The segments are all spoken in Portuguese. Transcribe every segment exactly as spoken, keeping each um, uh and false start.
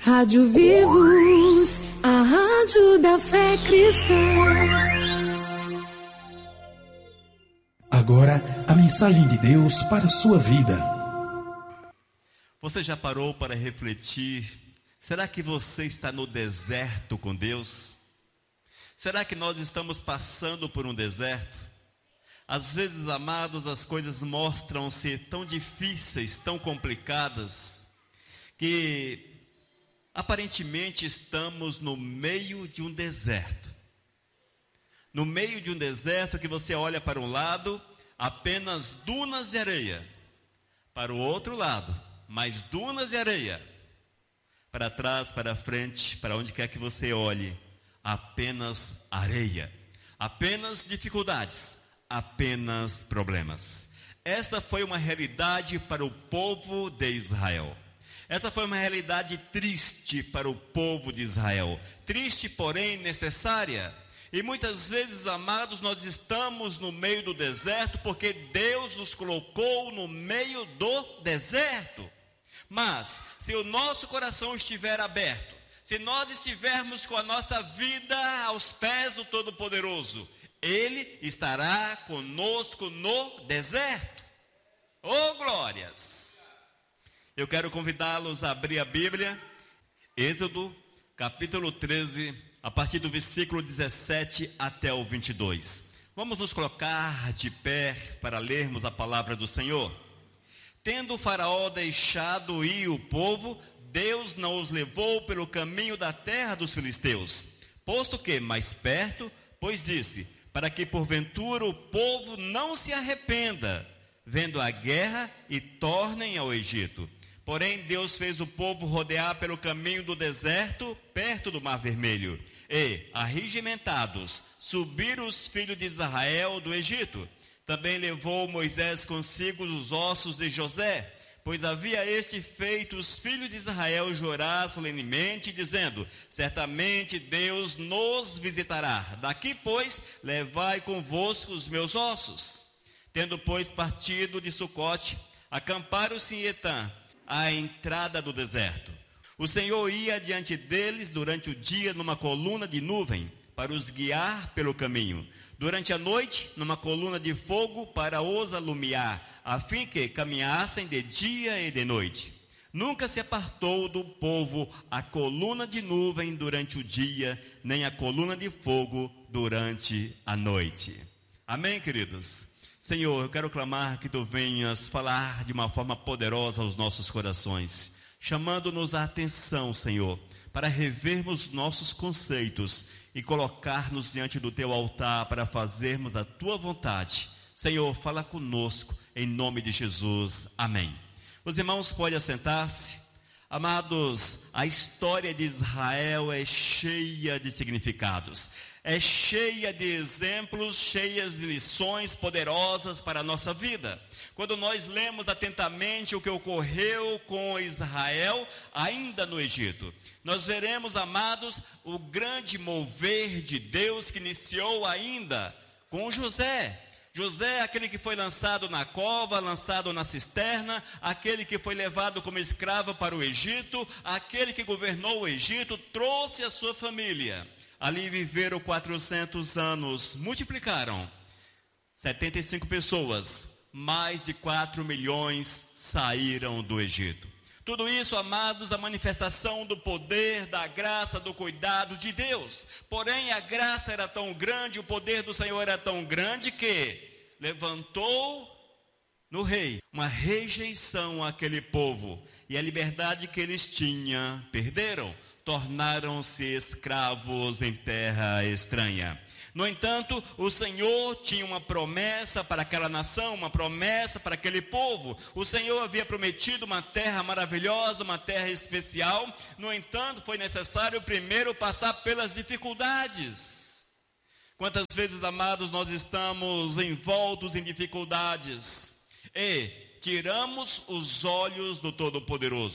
Rádio Vivos, a rádio da fé cristã. Agora, a mensagem de Deus para a sua vida. Você já parou para refletir? Será que você está no deserto com Deus? Será que nós estamos passando por um deserto? Às vezes, amados, as coisas mostram-se tão difíceis, tão complicadas, que aparentemente estamos no meio de um deserto. No meio de um deserto que você olha para um lado, apenas dunas de areia. Para o outro lado, mais dunas de areia. Para trás, para frente, para onde quer que você olhe, apenas areia. Apenas dificuldades, apenas problemas. Esta foi uma realidade para o povo de Israel. Essa foi uma realidade triste para o povo de Israel. Triste, porém necessária. E muitas vezes, amados, nós estamos no meio do deserto porque Deus nos colocou no meio do deserto. Mas, se o nosso coração estiver aberto, se nós estivermos com a nossa vida aos pés do Todo-Poderoso, Ele estará conosco no deserto. Oh, glórias! Eu quero convidá-los a abrir a Bíblia, Êxodo, capítulo treze, a partir do versículo dezessete até o vinte e dois. Vamos nos colocar de pé para lermos a palavra do Senhor. Tendo o faraó deixado ir o povo, Deus não os levou pelo caminho da terra dos filisteus, posto que mais perto, pois disse, para que porventura o povo não se arrependa, vendo a guerra e tornem ao Egito. Porém, Deus fez o povo rodear pelo caminho do deserto, perto do Mar Vermelho. E, arregimentados, subiram os filhos de Israel do Egito. Também levou Moisés consigo os ossos de José, pois havia este feito os filhos de Israel jurar solenemente, dizendo, certamente Deus nos visitará. Daqui, pois, levai convosco os meus ossos. Tendo, pois, partido de Sucote, acamparam-se em Etã, à entrada do deserto. O Senhor ia diante deles durante o dia numa coluna de nuvem, para os guiar pelo caminho. Durante a noite, numa coluna de fogo, para os alumiar, a fim que caminhassem de dia e de noite. Nunca se apartou do povo a coluna de nuvem durante o dia, nem a coluna de fogo durante a noite. Amém, queridos? Senhor, eu quero clamar que Tu venhas falar de uma forma poderosa aos nossos corações, chamando-nos a atenção, Senhor, para revermos nossos conceitos e colocar-nos diante do Teu altar para fazermos a Tua vontade. Senhor, fala conosco, em nome de Jesus. Amém. Os irmãos podem assentar-se. Amados, a história de Israel é cheia de significados. É cheia de exemplos, cheia de lições poderosas para a nossa vida. Quando nós lemos atentamente o que ocorreu com Israel, ainda no Egito, nós veremos, amados, o grande mover de Deus que iniciou ainda com José. José, aquele que foi lançado na cova, lançado na cisterna, aquele que foi levado como escravo para o Egito, aquele que governou o Egito, trouxe a sua família. Ali viveram quatrocentos anos, multiplicaram setenta e cinco pessoas, mais de quatro milhões saíram do Egito. Tudo isso, amados, a manifestação do poder, da graça, do cuidado de Deus. Porém, a graça era tão grande, o poder do Senhor era tão grande que levantou no rei uma rejeição àquele povo. E a liberdade que eles tinham, perderam. Tornaram-se escravos em terra estranha. No entanto, o Senhor tinha uma promessa para aquela nação, uma promessa para aquele povo. O Senhor havia prometido uma terra maravilhosa, uma terra especial. No entanto, foi necessário primeiro passar pelas dificuldades. Quantas vezes, amados, nós estamos envoltos em dificuldades e tiramos os olhos do Todo-Poderoso.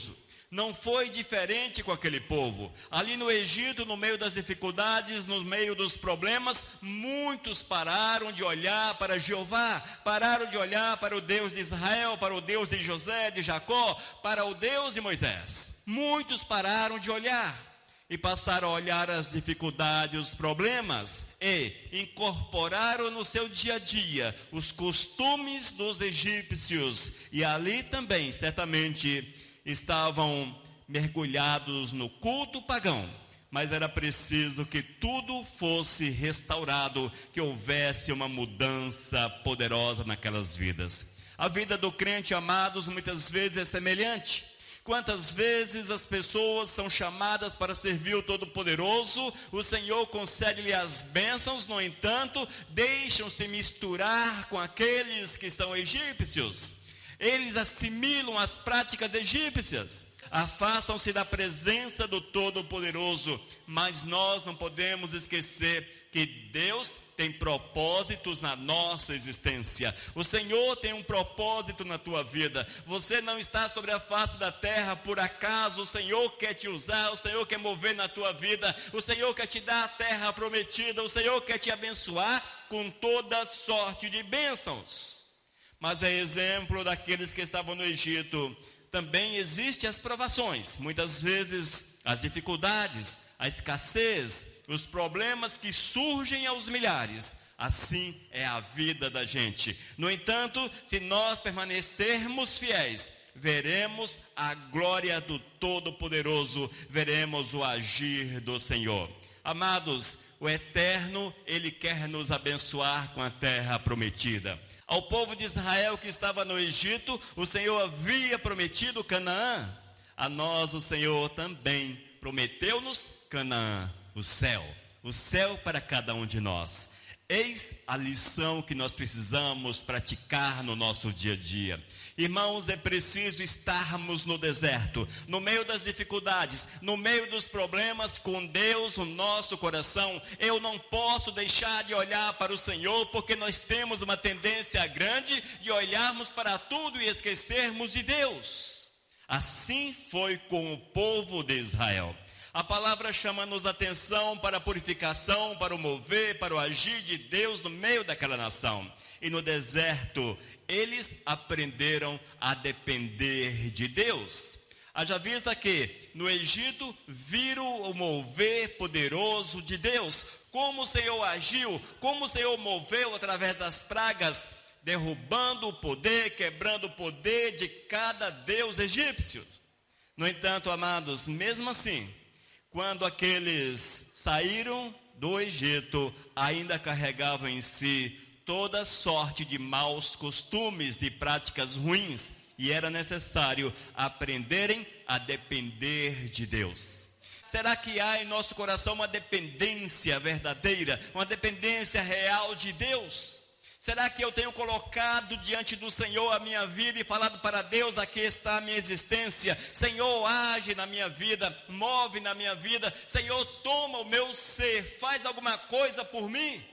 Não foi diferente com aquele povo. Ali no Egito, no meio das dificuldades, no meio dos problemas, muitos pararam de olhar para Jeová, pararam de olhar para o Deus de Israel, para o Deus de José, de Jacó, para o Deus de Moisés. Muitos pararam de olhar e passaram a olhar as dificuldades, os problemas, e incorporaram no seu dia a dia os costumes dos egípcios. E ali também, certamente, estavam mergulhados no culto pagão, mas era preciso que tudo fosse restaurado, que houvesse uma mudança poderosa naquelas vidas. A vida do crente, amados, muitas vezes é semelhante. Quantas vezes as pessoas são chamadas para servir o Todo-Poderoso, o Senhor concede-lhe as bênçãos, no entanto, deixam-se misturar com aqueles que são egípcios. Eles assimilam as práticas egípcias, afastam-se da presença do Todo-Poderoso, mas nós não podemos esquecer que Deus tem propósitos na nossa existência. O Senhor tem um propósito na tua vida. Você não está sobre a face da terra por acaso. O Senhor quer te usar, o Senhor quer mover na tua vida, o Senhor quer te dar a terra prometida, o Senhor quer te abençoar com toda sorte de bênçãos. Mas é exemplo daqueles que estavam no Egito. Também existem as provações, muitas vezes as dificuldades, a escassez, os problemas que surgem aos milhares. Assim é a vida da gente. No entanto, se nós permanecermos fiéis, veremos a glória do Todo-Poderoso, veremos o agir do Senhor. Amados, o Eterno, Ele quer nos abençoar com a terra prometida. Ao povo de Israel que estava no Egito, o Senhor havia prometido Canaã. A nós o Senhor também prometeu-nos Canaã, o céu. O céu para cada um de nós. Eis a lição que nós precisamos praticar no nosso dia a dia. Irmãos, é preciso estarmos no deserto, no meio das dificuldades, no meio dos problemas, com Deus no nosso coração. Eu não posso deixar de olhar para o Senhor, porque nós temos uma tendência grande de olharmos para tudo e esquecermos de Deus. Assim foi com o povo de Israel. A palavra chama-nos a atenção para a purificação, para o mover, para o agir de Deus no meio daquela nação. E no deserto, eles aprenderam a depender de Deus. Haja vista que no Egito viram o mover poderoso de Deus. Como o Senhor agiu, como o Senhor moveu através das pragas, derrubando o poder, quebrando o poder de cada deus egípcio. No entanto, amados, mesmo assim, quando aqueles saíram do Egito, ainda carregavam em si toda sorte de maus costumes, de práticas ruins, e era necessário aprenderem a depender de Deus. Será que há em nosso coração uma dependência verdadeira, uma dependência real de Deus? Será que eu tenho colocado diante do Senhor a minha vida e falado para Deus, aqui está a minha existência, Senhor, age na minha vida, move na minha vida, Senhor, toma o meu ser, faz alguma coisa por mim?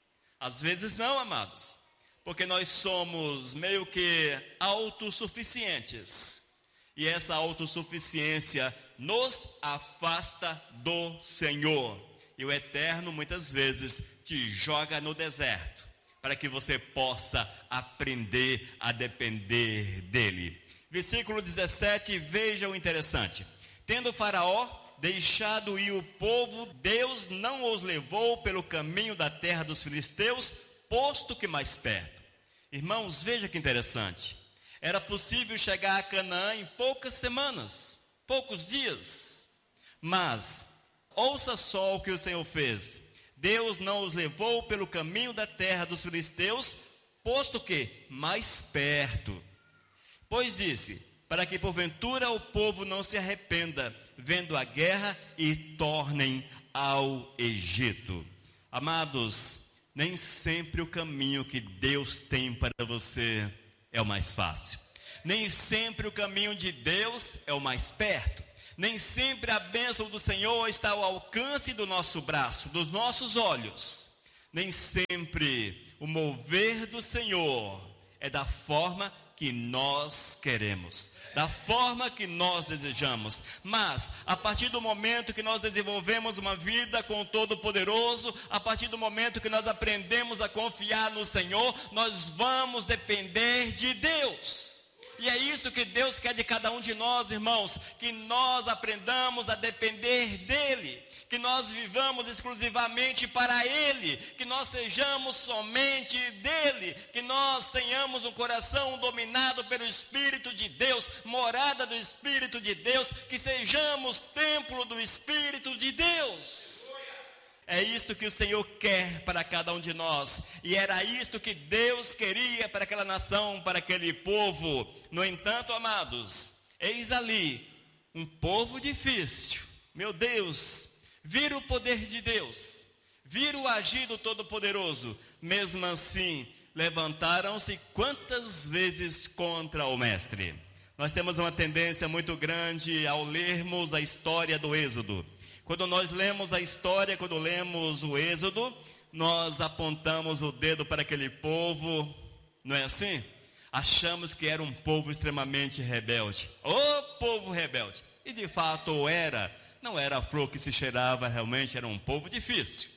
Às vezes não, amados, porque nós somos meio que autossuficientes, e essa autossuficiência nos afasta do Senhor, e o Eterno muitas vezes te joga no deserto, para que você possa aprender a depender dele. Versículo dezessete, veja o interessante. Tendo Faraó deixado ir o povo, Deus não os levou pelo caminho da terra dos filisteus, posto que mais perto. Irmãos, veja que interessante. Era possível chegar a Canaã em poucas semanas, poucos dias. Mas, ouça só o que o Senhor fez. Deus não os levou pelo caminho da terra dos filisteus, posto que mais perto. Pois disse, para que porventura o povo não se arrependa, vendo a guerra, e tornem ao Egito. Amados, nem sempre o caminho que Deus tem para você é o mais fácil. Nem sempre o caminho de Deus é o mais perto. Nem sempre a bênção do Senhor está ao alcance do nosso braço, dos nossos olhos. Nem sempre o mover do Senhor é da forma que nós queremos, da forma que nós desejamos. Mas, a partir do momento que nós desenvolvemos uma vida com o Todo-Poderoso, a partir do momento que nós aprendemos a confiar no Senhor, nós vamos depender de Deus. E é isso que Deus quer de cada um de nós, irmãos, que nós aprendamos a depender dEle, que nós vivamos exclusivamente para Ele, que nós sejamos somente dEle, que nós tenhamos um coração dominado pelo Espírito de Deus, morada do Espírito de Deus, que sejamos templo do Espírito de Deus. É isto que o Senhor quer para cada um de nós, e era isto que Deus queria para aquela nação, para aquele povo. No entanto, amados, eis ali um povo difícil. Meu Deus, vira o poder de Deus, vira o agir do Todo-Poderoso. Mesmo assim, levantaram-se quantas vezes contra o Mestre. Nós temos uma tendência muito grande ao lermos a história do Êxodo. Quando nós lemos a história, quando lemos o Êxodo, nós apontamos o dedo para aquele povo, não é assim? Achamos que era um povo extremamente rebelde. Ô povo rebelde! E de fato era. Não era a flor que se cheirava, realmente era um povo difícil.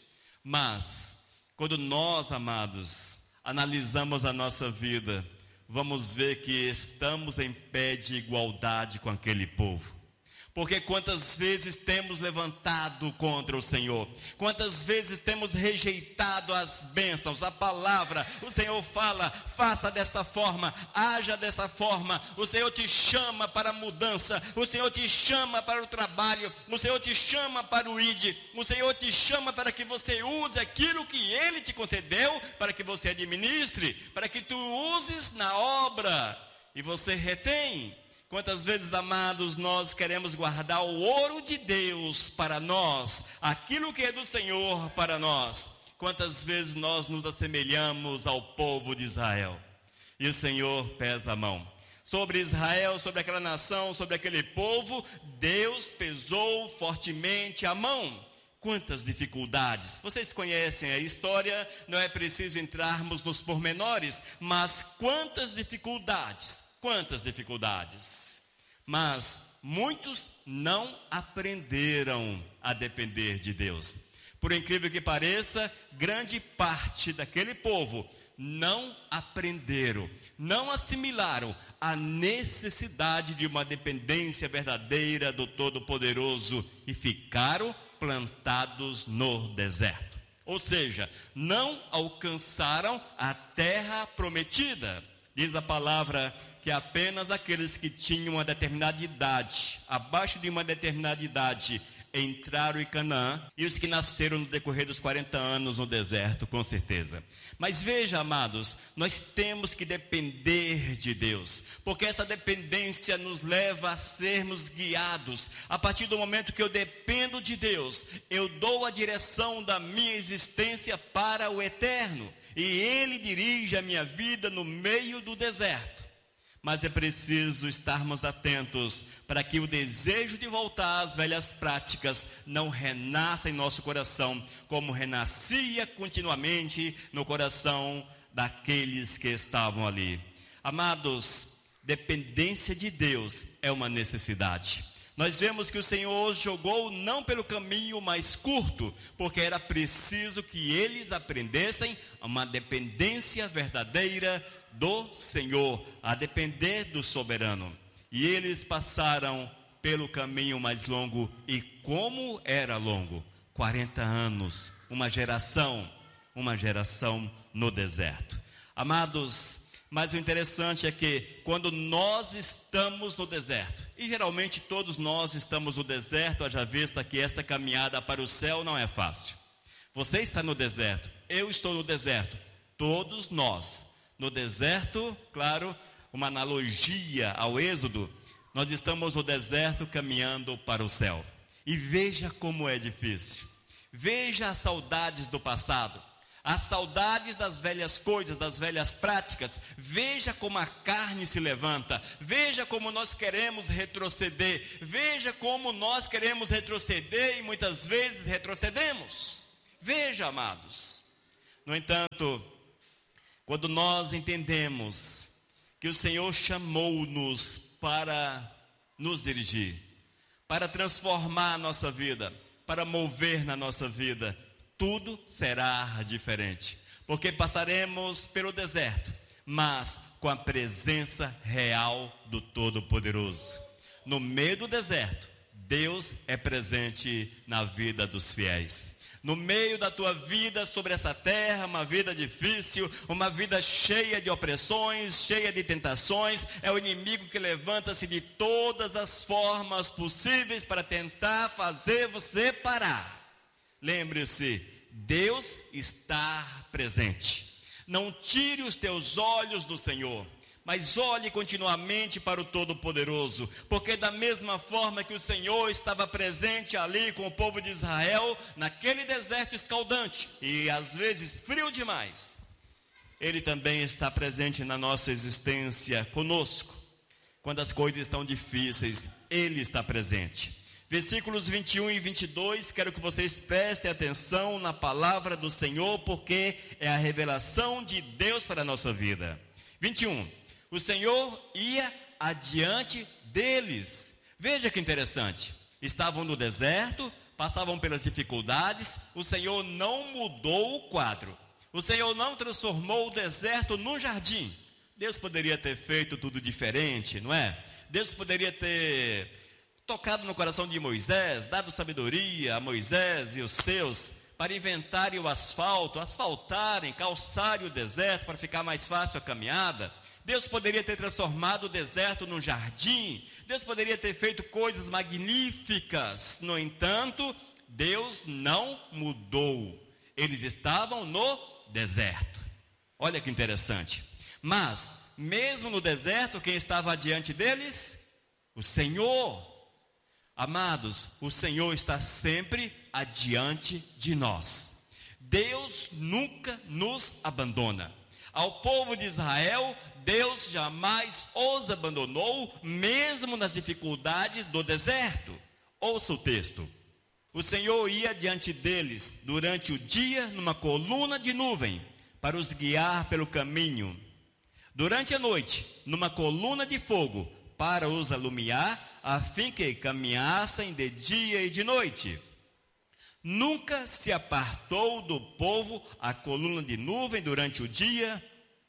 Mas, quando nós, amados, analisamos a nossa vida, vamos ver que estamos em pé de igualdade com aquele povo. Porque quantas vezes temos levantado contra o Senhor, quantas vezes temos rejeitado as bênçãos, a palavra. O Senhor fala, faça desta forma, haja desta forma. O Senhor te chama para a mudança, o Senhor te chama para o trabalho, o Senhor te chama para o I D, o Senhor te chama para que você use aquilo que Ele te concedeu, para que você administre, para que tu uses na obra, e você retém. Quantas vezes, amados, nós queremos guardar o ouro de Deus para nós, aquilo que é do Senhor para nós. Quantas vezes nós nos assemelhamos ao povo de Israel, e o Senhor pesa a mão. Sobre Israel, sobre aquela nação, sobre aquele povo, Deus pesou fortemente a mão. Quantas dificuldades, vocês conhecem a história, não é preciso entrarmos nos pormenores, mas quantas dificuldades. Quantas dificuldades, mas muitos não aprenderam a depender de Deus. Por incrível que pareça, grande parte daquele povo não aprenderam, não assimilaram a necessidade de uma dependência verdadeira do Todo-Poderoso e ficaram plantados no deserto. Ou seja, não alcançaram a terra prometida. Diz a palavra que apenas aqueles que tinham uma determinada idade, abaixo de uma determinada idade, entraram em Canaã, e os que nasceram no decorrer dos quarenta anos no deserto, com certeza. Mas veja, amados, nós temos que depender de Deus, porque essa dependência nos leva a sermos guiados. A partir do momento que eu dependo de Deus, eu dou a direção da minha existência para o eterno, e Ele dirige a minha vida no meio do deserto. Mas é preciso estarmos atentos para que o desejo de voltar às velhas práticas não renasça em nosso coração, como renascia continuamente no coração daqueles que estavam ali. Amados, dependência de Deus é uma necessidade. Nós vemos que o Senhor jogou não pelo caminho mais curto, porque era preciso que eles aprendessem uma dependência verdadeira do Senhor, a depender do soberano. E eles passaram pelo caminho mais longo, e como era longo? quarenta anos, uma geração, uma geração no deserto. Amados, mas o interessante é que quando nós estamos no deserto, e geralmente todos nós estamos no deserto, haja vista que esta caminhada para o céu não é fácil. Você está no deserto, eu estou no deserto, todos nós. No deserto, claro, uma analogia ao Êxodo, nós estamos no deserto caminhando para o céu. E veja como é difícil. Veja as saudades do passado, as saudades das velhas coisas, das velhas práticas. Veja como a carne se levanta. Veja como nós queremos retroceder. Veja como nós queremos retroceder e muitas vezes retrocedemos. Veja, amados. No entanto, quando nós entendemos que o Senhor chamou-nos para nos dirigir, para transformar a nossa vida, para mover na nossa vida, tudo será diferente, porque passaremos pelo deserto, mas com a presença real do Todo-Poderoso. No meio do deserto, Deus é presente na vida dos fiéis. No meio da tua vida sobre essa terra, uma vida difícil, uma vida cheia de opressões, cheia de tentações, é o inimigo que levanta-se de todas as formas possíveis para tentar fazer você parar. Lembre-se, Deus está presente. Não tire os teus olhos do Senhor, mas olhe continuamente para o Todo-Poderoso, porque da mesma forma que o Senhor estava presente ali com o povo de Israel, naquele deserto escaldante, e às vezes frio demais, Ele também está presente na nossa existência conosco. Quando as coisas estão difíceis, Ele está presente. Versículos vinte e um e vinte e dois, quero que vocês prestem atenção na palavra do Senhor, porque é a revelação de Deus para a nossa vida. vinte e um. O Senhor ia adiante deles. Veja que interessante. Estavam no deserto, passavam pelas dificuldades. O Senhor não mudou o quadro. O Senhor não transformou o deserto num jardim. Deus poderia ter feito tudo diferente, não é? Deus poderia ter tocado no coração de Moisés, dado sabedoria a Moisés e os seus, para inventarem o asfalto, asfaltarem, calçarem o deserto para ficar mais fácil a caminhada. Deus poderia ter transformado o deserto num jardim. Deus poderia ter feito coisas magníficas. No entanto, Deus não mudou. Eles estavam no deserto. Olha que interessante. Mas, mesmo no deserto, quem estava adiante deles? O Senhor. Amados, o Senhor está sempre adiante de nós. Deus nunca nos abandona. Ao povo de Israel, Deus jamais os abandonou, mesmo nas dificuldades do deserto. Ouça o texto. O Senhor ia diante deles durante o dia numa coluna de nuvem, para os guiar pelo caminho. Durante a noite, numa coluna de fogo, para os alumiar, a fim que caminhassem de dia e de noite. Nunca se apartou do povo a coluna de nuvem durante o dia,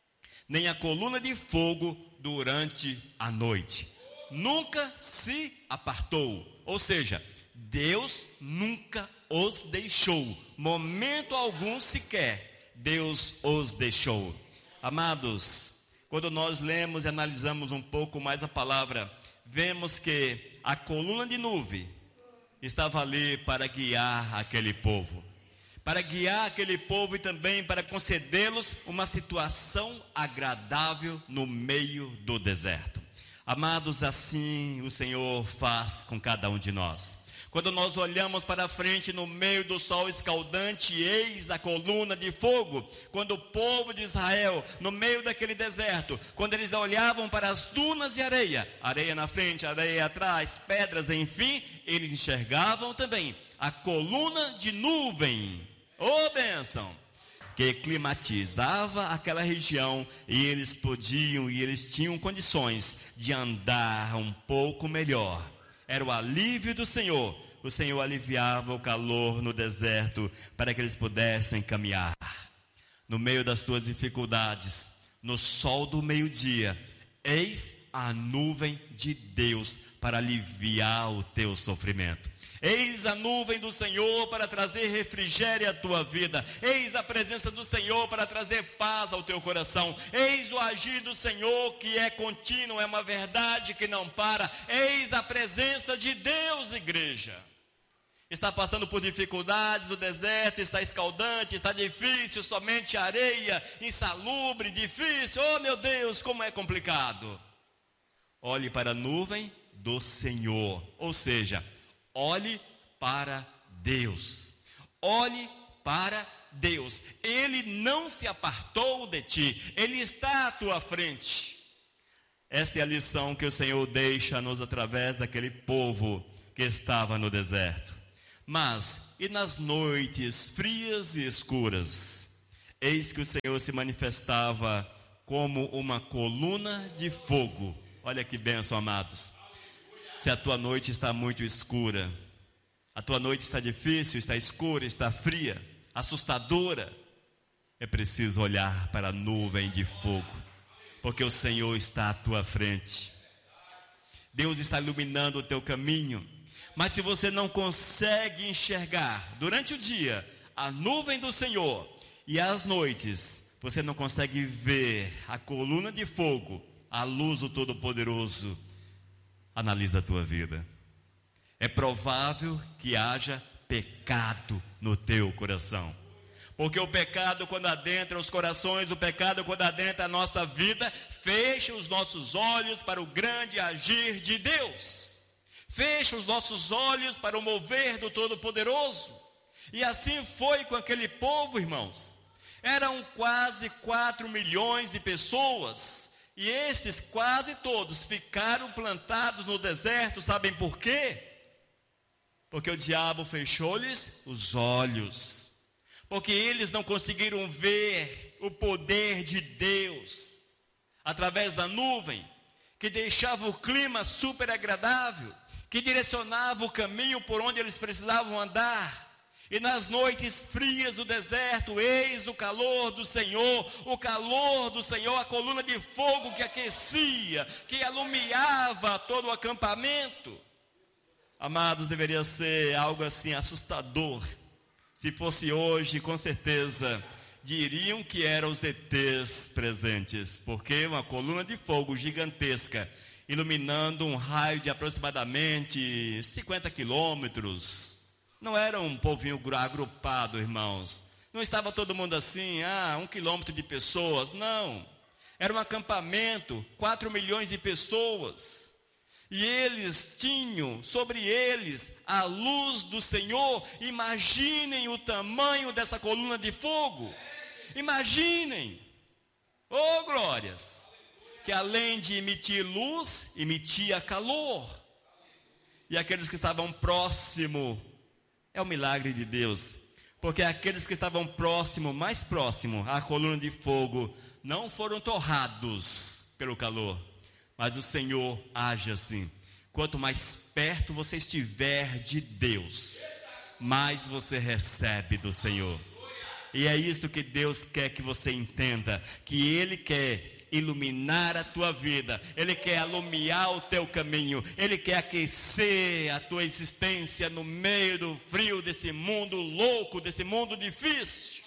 nem a coluna de fogo durante a noite. Nunca se apartou. Ou seja, Deus nunca os deixou. Momento algum sequer, Deus os deixou. Amados, quando nós lemos e analisamos um pouco mais a palavra, vemos que a coluna de nuvem estava ali para guiar aquele povo. Para guiar aquele povo e também para concedê-los uma situação agradável no meio do deserto. Amados, assim o Senhor faz com cada um de nós. Quando nós olhamos para frente no meio do sol escaldante, eis a coluna de fogo. Quando o povo de Israel, no meio daquele deserto, quando eles olhavam para as dunas de areia, areia na frente, areia atrás, pedras, enfim, eles enxergavam também a coluna de nuvem. Ô bênção! Que climatizava aquela região, e eles podiam e eles tinham condições de andar um pouco melhor. Era o alívio do Senhor. O Senhor aliviava o calor no deserto para que eles pudessem caminhar. No meio das tuas dificuldades, no sol do meio-dia, eis a nuvem de Deus para aliviar o teu sofrimento. Eis a nuvem do Senhor para trazer refrigério à tua vida. Eis a presença do Senhor para trazer paz ao teu coração. Eis o agir do Senhor que é contínuo, é uma verdade que não para. Eis a presença de Deus, igreja. Está passando por dificuldades, o deserto está escaldante, está difícil, somente areia, insalubre, difícil. Oh meu Deus, como é complicado. Olhe para a nuvem do Senhor, ou seja, olhe para Deus. Olhe para Deus. Ele não se apartou de ti. Ele está à tua frente. Essa é a lição que o Senhor deixa-nos através daquele povo que estava no deserto. Mas, e nas noites frias e escuras? Eis que o Senhor se manifestava como uma coluna de fogo. Olha que bênção, amados. Se a tua noite está muito escura, a tua noite está difícil, está escura, está fria, assustadora, é preciso olhar para a nuvem de fogo, porque o Senhor está à tua frente. Deus está iluminando o teu caminho. Mas se você não consegue enxergar durante o dia a nuvem do Senhor, e às noites você não consegue ver a coluna de fogo, a luz do Todo-Poderoso, analisa a tua vida. É provável que haja pecado no teu coração. Porque o pecado, quando adentra os corações, o pecado, quando adentra a nossa vida, fecha os nossos olhos para o grande agir de Deus. Fecha os nossos olhos para o mover do Todo-Poderoso. E assim foi com aquele povo, irmãos. Eram quase quatro milhões de pessoas. E estes quase todos ficaram plantados no deserto. Sabem por quê? Porque o diabo fechou-lhes os olhos. Porque eles não conseguiram ver o poder de Deus através da nuvem, que deixava o clima super agradável, que direcionava o caminho por onde eles precisavam andar. E nas noites frias do deserto, eis o calor do Senhor, o calor do Senhor, a coluna de fogo que aquecia, que alumiava todo o acampamento. Amados, deveria ser algo assim assustador. Se fosse hoje, com certeza, diriam que eram os E Tês presentes, porque uma coluna de fogo gigantesca, iluminando um raio de aproximadamente cinquenta quilômetros. Não era um povinho agrupado, irmãos. Não estava todo mundo assim, ah, um quilômetro de pessoas. Não. Era um acampamento, quatro milhões de pessoas. E eles tinham sobre eles a luz do Senhor. Imaginem o tamanho dessa coluna de fogo. Imaginem. Oh, glórias. Que além de emitir luz, emitia calor. E aqueles que estavam próximos, é o milagre de Deus. Porque aqueles que estavam próximo, mais próximo à coluna de fogo, não foram torrados pelo calor. Mas o Senhor age assim. Quanto mais perto você estiver de Deus, mais você recebe do Senhor. E é isso que Deus quer que você entenda. Que Ele quer iluminar a tua vida. Ele quer alumiar o teu caminho. Ele quer aquecer a tua existência no meio do frio desse mundo louco, desse mundo difícil.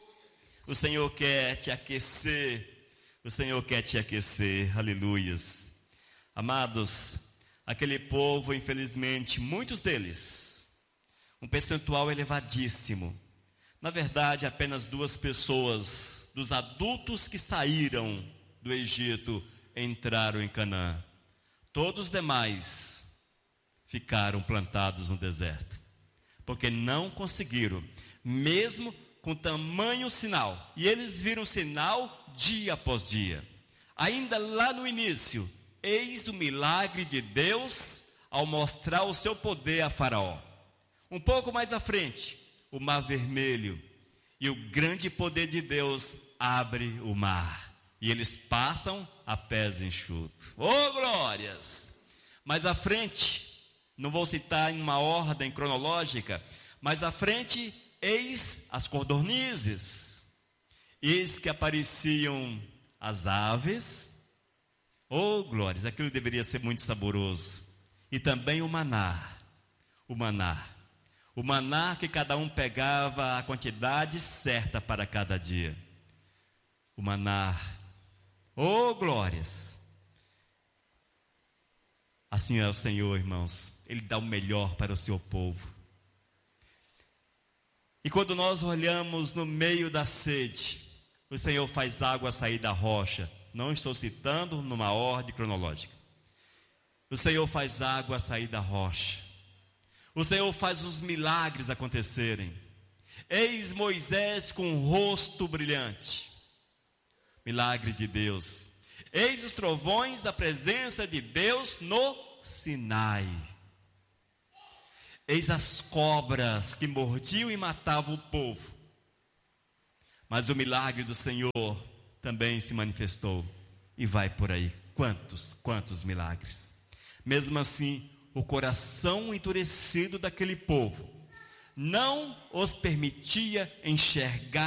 O Senhor quer te aquecer. O Senhor quer te aquecer, aleluias. Amados, aquele povo, infelizmente, muitos deles, um percentual elevadíssimo, na verdade, apenas duas pessoas, dos adultos que saíram do Egito, entraram em Canaã. Todos os demais ficaram plantados no deserto, porque não conseguiram, mesmo com tamanho sinal, e eles viram sinal dia após dia. Ainda lá no início, eis o milagre de Deus ao mostrar o seu poder a Faraó. Um pouco mais à frente, o Mar Vermelho, e o grande poder de Deus abre o mar, e eles passam a pés enxutos. Oh, glórias! Mais à frente, não vou citar em uma ordem cronológica, mas à frente, eis as codornizes, eis que apareciam as aves. Oh, glórias, aquilo deveria ser muito saboroso. E também o maná, o maná, o maná que cada um pegava a quantidade certa para cada dia. O maná, oh, glórias. Assim é o Senhor, irmãos, Ele dá o melhor para o seu povo. E quando nós olhamos no meio da sede, o Senhor faz água sair da rocha. Não estou citando numa ordem cronológica. O Senhor faz água sair da rocha. O Senhor faz os milagres acontecerem. Eis Moisés com o rosto brilhante. Milagre de Deus. Eis os trovões da presença de Deus no Sinai. Eis as cobras que mordiam e matavam o povo. Mas o milagre do Senhor também se manifestou. E vai por aí. Quantos, quantos milagres. Mesmo assim, o coração endurecido daquele povo não os permitia enxergar